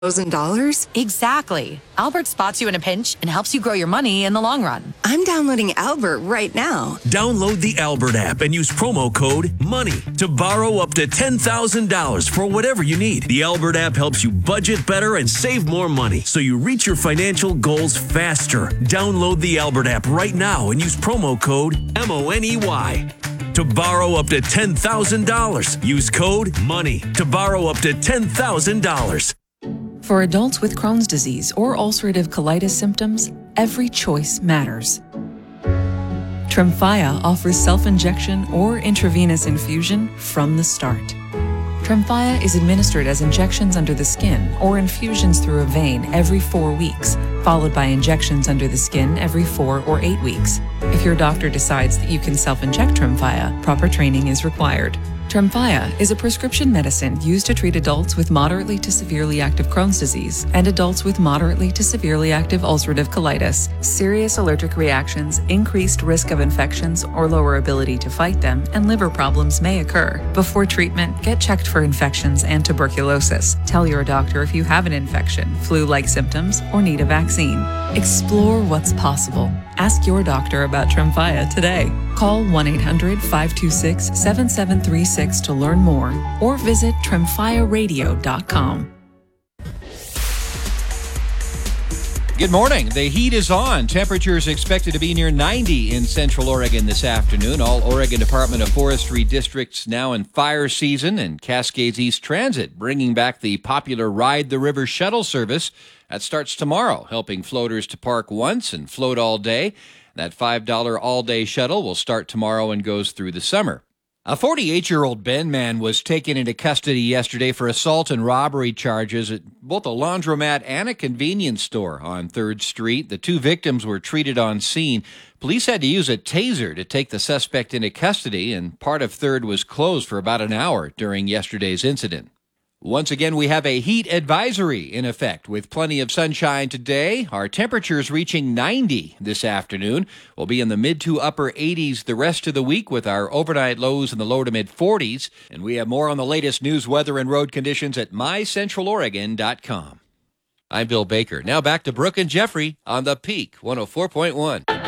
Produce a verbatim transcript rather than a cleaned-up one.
Thousand dollars? Exactly. Albert spots you in a pinch and helps you grow your money in the long run. I'm downloading Albert right now. Download the Albert app and use promo code MONEY to borrow up to ten thousand dollars for whatever you need. The Albert app helps you budget better and save more money so you reach your financial goals faster. Download the Albert app right now and use promo code M O N E Y. To borrow up to ten thousand dollars, use code MONEY to borrow up to ten thousand dollars. For adults with Crohn's disease or ulcerative colitis symptoms, every choice matters. Tremfya offers self-injection or intravenous infusion from the start. Tremfya is administered as injections under the skin or infusions through a vein every four weeks, followed by injections under the skin every four or eight weeks. If your doctor decides that you can self-inject Tremfya, proper training is required. Tremfya is a prescription medicine used to treat adults with moderately to severely active Crohn's disease and adults with moderately to severely active ulcerative colitis. Serious allergic reactions, increased risk of infections or lower ability to fight them, and liver problems may occur. Before treatment, get checked for infections and tuberculosis. Tell your doctor if you have an infection, flu-like symptoms, or need a vaccine. Explore what's possible. Ask your doctor about Tremfya today. Call one eight hundred, five two six, seven seven three six to learn more or visit tremfya radio dot com. Good morning. The heat is on. Temperatures expected to be near ninety in Central Oregon this afternoon. All Oregon Department of Forestry districts now in fire season, and Cascades East Transit bringing back the popular Ride the River shuttle service. That starts tomorrow, helping floaters to park once and float all day. That five dollars all-day shuttle will start tomorrow and goes through the summer. A forty-eight-year-old Bend man was taken into custody yesterday for assault and robbery charges at both a laundromat and a convenience store on third Street. The two victims were treated on scene. Police had to use a taser to take the suspect into custody, and part of third was closed for about an hour during yesterday's incident. Once again, we have a heat advisory in effect with plenty of sunshine today. Our temperatures reaching ninety this afternoon. We'll be in the mid to upper eighties the rest of the week with our overnight lows in the low to mid forties. And we have more on the latest news, weather, and road conditions at my central oregon dot com. I'm Bill Baker. Now back to Brooke and Jeffrey on The Peak one oh four point one.